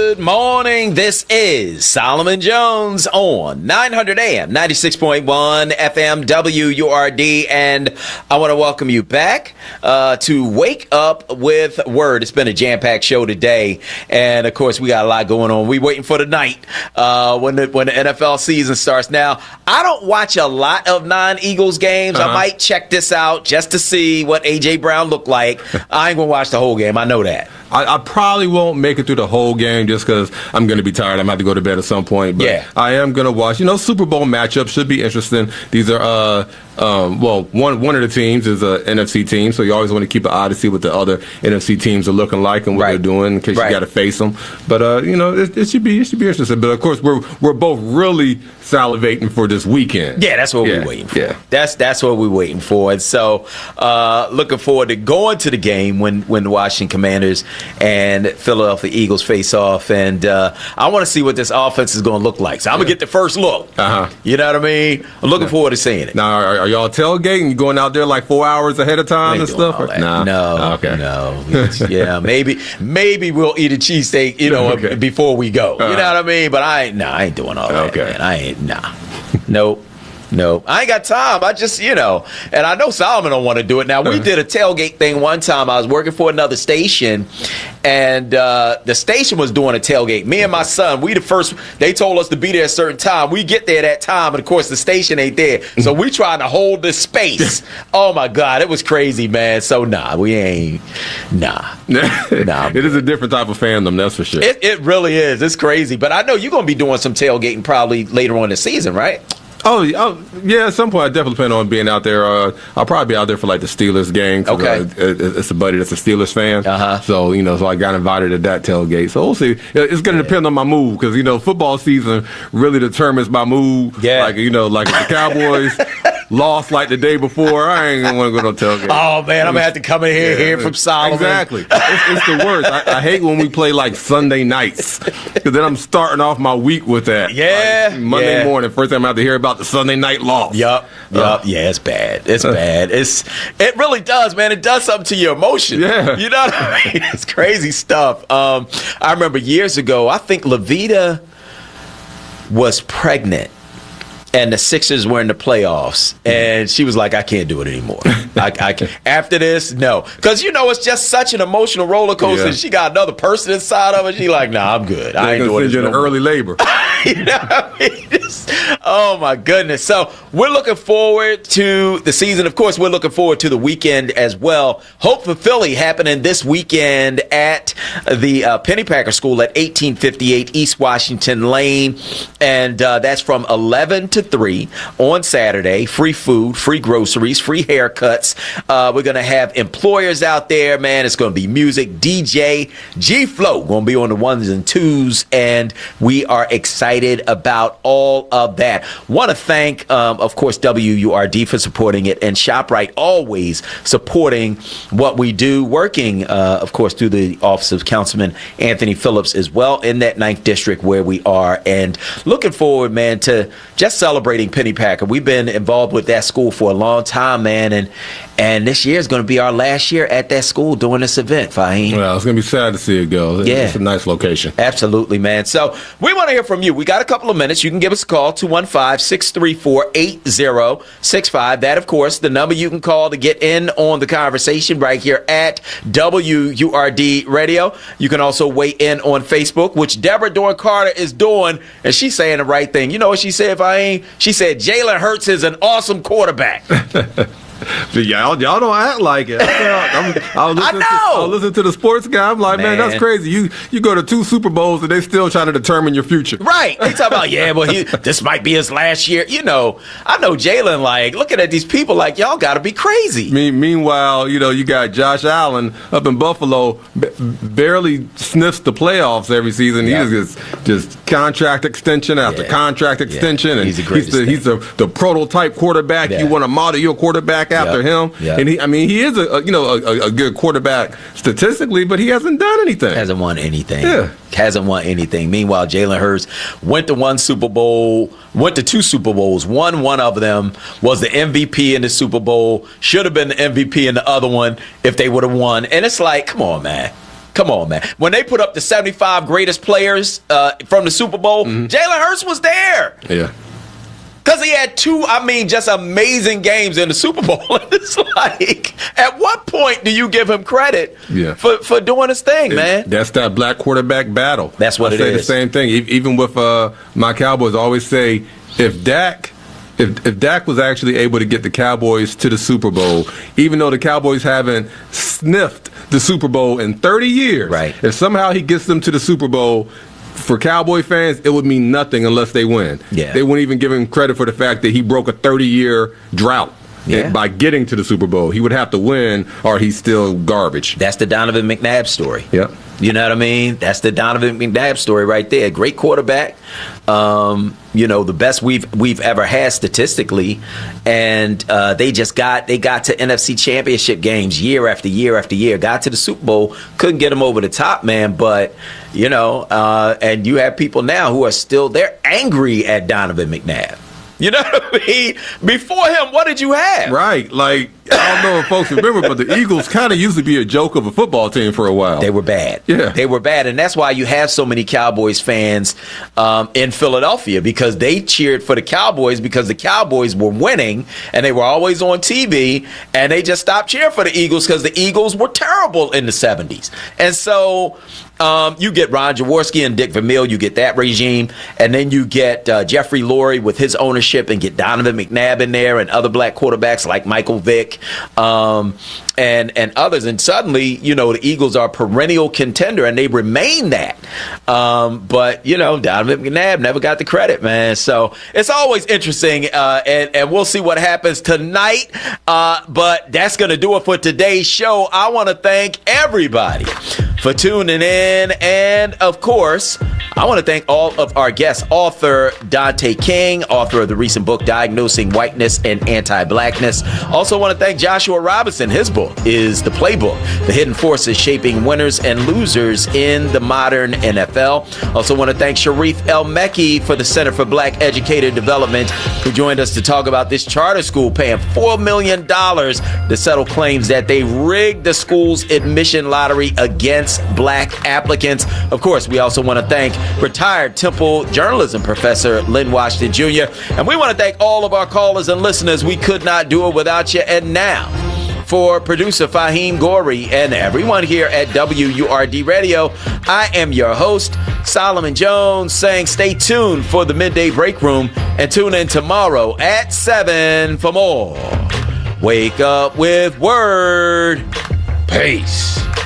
Good morning. This is Solomon Jones on 900 AM, 96.1 FM WURD, and I want to welcome you back to Wake Up with Word. It's been a jam-packed show today, and of course we got a lot going on. We waiting for the night when the NFL season starts. Now, I don't watch a lot of non-Eagles games. I might check this out just to see what A.J. Brown looked like. I ain't gonna watch the whole game. I know that. I probably won't make it through the whole game just because I'm going to be tired. I'm going to have to go to bed at some point. But yeah. I am going to watch. Super Bowl matchups should be interesting. These are, one of the teams is a NFC team, so you always want to keep an eye to see what the other NFC teams are looking like and what they're doing in case you got to face them. But, it should be interesting. But, of course, we're both really salivating for this weekend. Yeah, that's what we're waiting for. Yeah. That's what we're waiting for. And so looking forward to going to the game when the Washington Commanders and Philadelphia Eagles face off, and I want to see what this offense is going to look like. So I'm going to get the first look. You know what I mean? I'm looking forward to seeing it. Now, are y'all tailgating? You going out there like 4 hours ahead of time and stuff? No. Yeah, maybe we'll eat a cheesesteak, before we go. You know what I mean? But I ain't doing all that. Man. I ain't. Nope. No, I ain't got time. I just, and I know Solomon don't want to do it. Now, we did a tailgate thing one time. I was working for another station, and the station was doing a tailgate. Me and my son, they told us to be there at a certain time. We get there at that time, and of course, the station ain't there. So we trying to hold this space. Oh, my God. It was crazy, man. So, we ain't. It is a different type of fandom, that's for sure. It really is. It's crazy. But I know you're going to be doing some tailgating probably later on in the season, right? Oh, yeah, at some point I definitely plan on being out there. I'll probably be out there for like the Steelers game. Okay. It's a buddy that's a Steelers fan. So, so I got invited to that tailgate. So we'll see. It's going to depend on my mood because, football season really determines my mood. Yeah. Like if the Cowboys lost like the day before, I ain't going to want to go to no tailgate. Oh, man, I'm going to have to come in here hear from Solomon. Exactly. It's the worst. I hate when we play like Sunday nights because then I'm starting off my week with that. Yeah. Like, Monday morning, first time I have to hear about the Sunday night loss. Yup. Yeah, it's bad. It's bad. It really does, man. It does something to your emotion. Yeah. You know what I mean? It's crazy stuff. I remember years ago, I think Levita was pregnant. And the Sixers were in the playoffs, and she was like, I can't do it anymore. I can't. After this, no. Because, it's just such an emotional roller coaster. Yeah. She got another person inside of her. She like, nah, I'm good. I ain't doing it anymore. Early labor. You know what I mean? Oh, my goodness. So we're looking forward to the season. Of course, we're looking forward to the weekend as well. Hope for Philly happening this weekend at the Pennypacker School at 1858 East Washington Lane. And that's from 11 to 3 on Saturday. Free food, free groceries, free haircuts. We're going to have employers out there, man. It's going to be music, DJ, G-Flow going to be on the ones and twos, and we are excited about all of that. Want to thank, of course, WURD for supporting it, and ShopRite always supporting what we do, working, of course, through the Office of Councilman Anthony Phillips as well in that 9th District where we are, and looking forward, man, to just celebrating Pennypacker. We've been involved with that school for a long time, man, and this year is going to be our last year at that school doing this event, Fahim. Well, it's going to be sad to see it go. It's a nice location. Absolutely, man. So we want to hear from you. We got a couple of minutes. You can give us a call, 215-634-8065. That, of course, the number you can call to get in on the conversation right here at WURD Radio. You can also weigh in on Facebook, which Deborah Dorn Carter is doing, and she's saying the right thing. You know what she said, Fahim? She said Jalen Hurts is an awesome quarterback. But y'all don't act like it. I'll listen to the sports guy. I'm like, man, that's crazy. You go to 2 Super Bowls and they still trying to determine your future. Right. They talk about, this might be his last year. I know Jalen, like, looking at these people like, y'all got to be crazy. Meanwhile, you got Josh Allen up in Buffalo, barely sniffs the playoffs every season. Yep. He just contract extension after contract extension. And he's the prototype quarterback. You want to model your quarterback after him. Yep. And he is a good quarterback statistically, but he hasn't done anything. Hasn't won anything. Meanwhile, Jalen Hurts went to 2 Super Bowls, won one of them, was the MVP in the Super Bowl, should have been the MVP in the other one if they would have won. And it's like, come on, man. Come on, man. When they put up the 75 greatest players from the Super Bowl, Jalen Hurts was there. Yeah. Because he had two, just amazing games in the Super Bowl. It's like, at what point do you give him credit for doing his thing, man? That's that black quarterback battle. That's what I it say is. The same thing. Even with my Cowboys, I always say, if Dak was actually able to get the Cowboys to the Super Bowl, even though the Cowboys haven't sniffed the Super Bowl in 30 years, right. If somehow he gets them to the Super Bowl, for Cowboy fans, it would mean nothing unless they win. Yeah. They wouldn't even give him credit for the fact that he broke a 30-year drought by getting to the Super Bowl. He would have to win or he's still garbage. That's the Donovan McNabb story. Yep. You know what I mean? That's the Donovan McNabb story right there. Great quarterback. The best we've ever had statistically, and they got to NFC Championship games year after year after year. Got to the Super Bowl, couldn't get them over the top, man. But and you have people now who are still angry at Donovan McNabb. You know what I mean? Before him, what did you have? Right. Like, I don't know if folks remember, but the Eagles kind of used to be a joke of a football team for a while. They were bad. Yeah. They were bad. And that's why you have so many Cowboys fans in Philadelphia, because they cheered for the Cowboys because the Cowboys were winning and they were always on TV, and they just stopped cheering for the Eagles because the Eagles were terrible in the 70s. And so you get Ron Jaworski and Dick Vermeil, you get that regime, and then you get Jeffrey Lurie with his ownership, and get Donovan McNabb in there and other black quarterbacks like Michael Vick and others. And suddenly, the Eagles are a perennial contender, and they remain that. But, Donovan McNabb never got the credit, man. So it's always interesting, and we'll see what happens tonight. But that's going to do it for today's show. I want to thank everybody for tuning in. And, of course, I want to thank all of our guests. Author Dante King, author of the recent book Diagnosing Whiteness and Anti-Blackness. Also want to thank Joshua Robinson. His book is The Playbook, The Hidden Forces Shaping Winners and Losers in the Modern NFL. Also want to thank Sharif El-Mekki for the Center for Black Educator Development, who joined us to talk about this charter school paying $4 million to settle claims that they rigged the school's admission lottery against black applicants. Of course, we also want to thank retired Temple journalism professor Lynn Washington Jr. And we want to thank all of our callers and listeners. We could not do it without you. And now, for producer Fahim Gori and everyone here at WURD Radio, I am your host, Solomon Jones, saying stay tuned for the Midday Break Room and tune in tomorrow at 7 for more. Wake up with Word. Peace.